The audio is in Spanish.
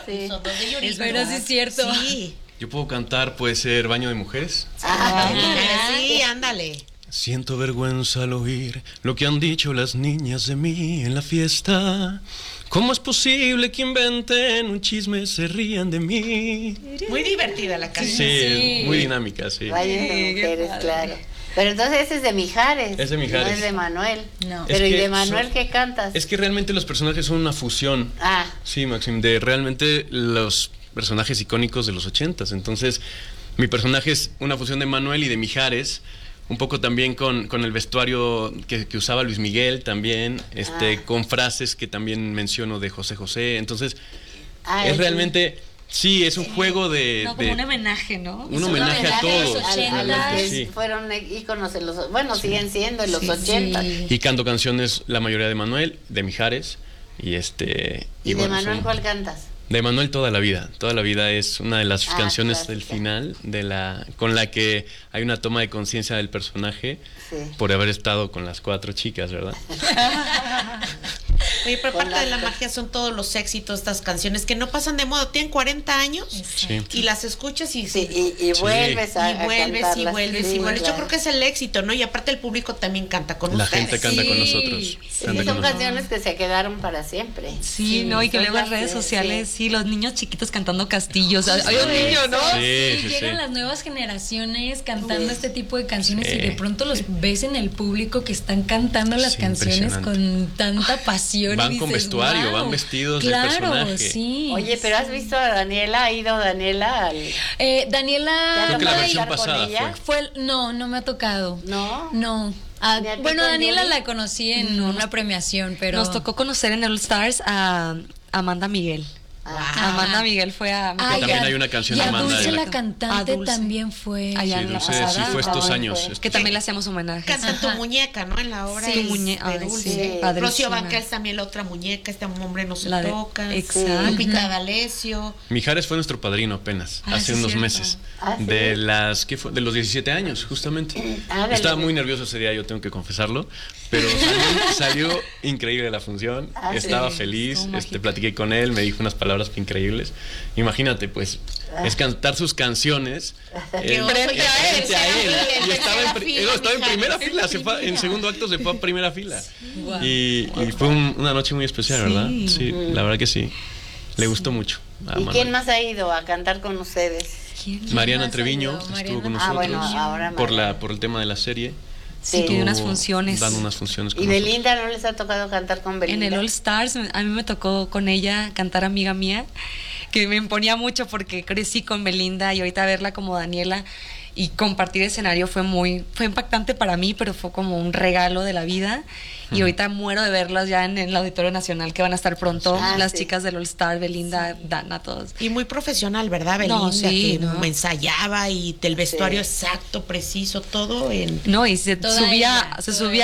Sí. Son dos de Yuridia. Pero sí es cierto. Sí. Yo puedo cantar, puede ser Baño de Mujeres. Sí, ándale. Siento vergüenza al oír lo que han dicho las niñas de mí en la fiesta. ¿Cómo es posible que inventen un chisme, se rían de mí? Muy divertida la canción. Sí, muy dinámica, sí. Baño de Mujeres, claro. Pero entonces ese es de Mijares. Es de Mijares. No es de Manuel. No. Pero Es ¿y que de Manuel qué cantas? Es que realmente los personajes son una fusión. Ah, Sí, Maxim, de realmente los personajes icónicos de los 80s. Entonces, mi personaje es una fusión de Manuel y de Mijares, un poco también con el vestuario que usaba Luis Miguel también, con frases que también menciono de José José. Entonces, es realmente, sí, es un juego de... No, como un homenaje, ¿no? Un homenaje a todos. A los que Sí. fueron íconos en los... Bueno, siguen siendo en los 80. Sí. Y canto canciones, la mayoría de Manuel, de Mijares, y ¿Y de bueno, Manuel son- cuál cantas? De Manuel toda la vida es una de las canciones clásica. del final con la que hay una toma de conciencia del personaje Sí. por haber estado con las 4 chicas, ¿verdad? Oye, pero Con parte de la- la magia son todos los éxitos, estas canciones que no pasan de moda. Tienen 40 años Sí. y las escuchas y Sí, y vuelves a vuelves y cantarlas. vuelves Sí, y vuelves. Yo claro. creo que es el éxito, ¿no? Y aparte el público también canta con La ustedes. gente canta con Sí. nosotros. Sí, canta son con nosotros. canciones que se quedaron para siempre. Sí, ¿no? Y que son luego en las redes que- sociales, sí, los niños chiquitos cantando castillos. Hay un niño, ¿no? Sí, sí, llegan sí. las nuevas generaciones cantando este tipo de canciones Sí. y de pronto los ves en el público que están cantando las Sí, canciones con tanta pasión. Van y con dices, vestuario, "Wow". van vestidos del Claro, personaje. sí. Oye, pero ¿has visto a Daniela? ¿Ha ido Daniela al...? Daniela. Creo que la ¿Vas a versión estar con pasada ella? No, no me ha tocado. ¿No? No. ¿Ni a ti Bueno, con Daniela Yuri? la conocí en una premiación, pero. Nos tocó conocer en All Stars a Amanda Miguel. Amanda Miguel fue a... Ay, también a- hay una canción y de a Amanda Dulce en la- la cantante A Dulce. también fue. Allá Sí, en la Dulce, pasada. sí fue estos Ay, años. fue. Que también le hacemos homenaje. Cantan tu muñeca, ¿no? En la obra Sí, es muñeca. de Ay, Dulce. sí, Sí. padrísima. Rocío Banquels también la otra muñeca, este hombre no se La de- toca. Exacto. Lupita D'Alessio. Mijares fue nuestro padrino apenas, Ah, hace sí, unos cierto. meses. Ah, ¿sí? De los 17 años, justamente. Ah, de Estaba los- muy nervioso ese día, yo tengo que confesarlo, pero salió increíble la función. Ah, sí. Estaba feliz, Estuvo mágica. platiqué con él, me dijo unas palabras increíbles. Imagínate, pues, es cantar sus canciones Qué oso, frente ya a eres, él. en Y estaba tercera fila, estaba en primera Mijares. fila, en segundo acto se fue a primera fila. Guau. Y fue una noche muy especial, ¿verdad? Sí, la verdad que sí. Le gustó mucho. a ¿Y Manuel. quién más ha ido a cantar con ustedes? Mariana más Treviño ayudó? estuvo con Mariana. nosotros bueno, ahora Mariana. por el tema de la serie. Sí, Sí. tiene unas Estuvo funciones. Dando unas funciones con ¿Y nosotros. Belinda no les ha tocado cantar con En Belinda? el All Stars, a mí me tocó con ella cantar Amiga Mía, que me imponía mucho porque crecí con Belinda y ahorita verla como Daniela y compartir escenario fue impactante para mí, pero fue como un regalo de la vida. Y ahorita muero de verlas ya en el Auditorio Nacional, que van a estar pronto, Ah, las sí. chicas del All Star, Belinda, Dana, todos. Y muy profesional, ¿verdad, Belinda? No, sí, que no. ensayaba y del vestuario Sí. exacto, preciso, todo en... No, y se Toda subía, ella, se toda subía